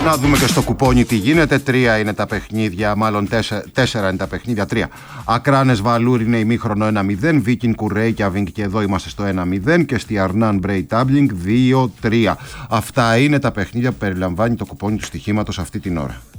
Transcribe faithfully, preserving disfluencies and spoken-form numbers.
Να δούμε και στο κουπόνι τι γίνεται. Τρία είναι τα παιχνίδια, μάλλον τέσσερα, τέσσερα είναι τα παιχνίδια. Τρία. Ακράνες Βαλούρ είναι ημίχρονο ένα μηδέν. Βίκιν Κουρέικιαβινγκ και εδώ είμαστε στο ένα μηδέν. Και στη Αρνάν Μπρέι Τάμπλινγκ δύο τρία. Αυτά είναι τα παιχνίδια που περιλαμβάνει το κουπόνι του στοιχήματος αυτή την ώρα.